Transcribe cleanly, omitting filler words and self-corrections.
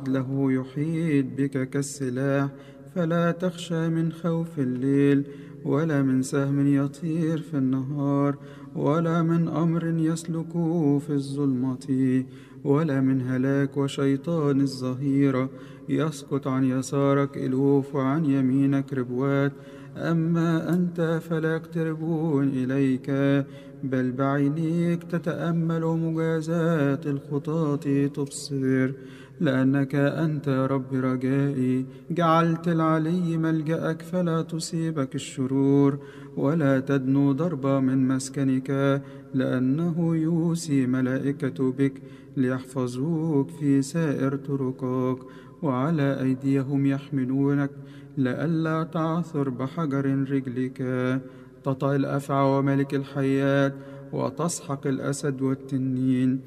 عدله يحيط بك كالسلاح. فلا تخشى من خوف الليل، ولا من سهم يطير في النهار، ولا من أمر يسلك في الظلمة، ولا من هلاك وشيطان الظهيرة. يسقط عن يسارك ألوف وعن يمينك ربوات، أما أنت فلا يقتربون إليك. بل بعينيك تتأمل مجازات الخطاة تبصر. لأنك أنت يا رب رجائي، جعلت العلي ملجأك، فلا تصيبك الشرور، ولا تدنو ضربة من مسكنك. لأنه يوصي ملائكة بك ليحفظوك في سائر طرقك، وعلى أيديهم يحملونك لئلا تعثر بحجر رجلك. تطأ الأفعى وملك الحيات، وتسحق الأسد والتنين،